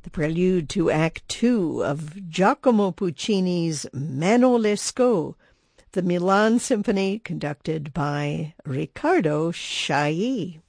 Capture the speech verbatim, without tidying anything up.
the prelude to Act Two of Giacomo Puccini's Mano Lescaut, the Milan Symphony conducted by Riccardo Chailly.